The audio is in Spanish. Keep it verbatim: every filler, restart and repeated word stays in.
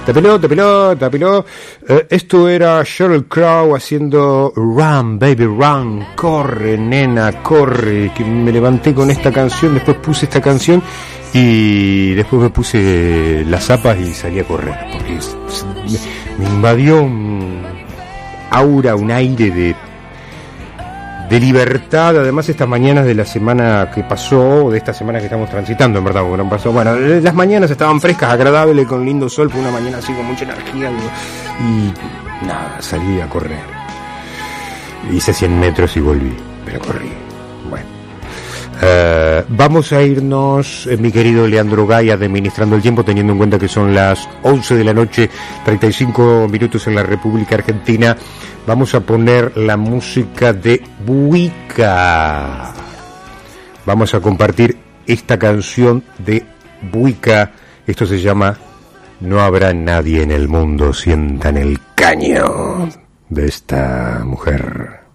Te peló, te peló, te peló. Eh, esto era Sheryl Crow haciendo Run, Baby Run. Corre, nena, corre. Que me levanté con esta canción, después puse esta canción y después me puse las zapas y salí a correr. Porque me, me invadió un aura, un aire de de libertad, además estas mañanas de la semana que pasó, o de esta semana que estamos transitando, en verdad, porque no pasó, bueno, las mañanas estaban frescas, agradables, con lindo sol, fue una mañana así con mucha energía, digo, y nada, salí a correr, hice cien metros y volví, pero corrí, bueno. Uh, vamos a irnos, eh, mi querido Leandro Gay, administrando el tiempo, teniendo en cuenta que son las once de la noche, treinta y cinco minutos en la República Argentina. Vamos a poner la música de Buica. Vamos a compartir esta canción de Buica. Esto se llama No habrá nadie en el mundo sientan el caño de esta mujer.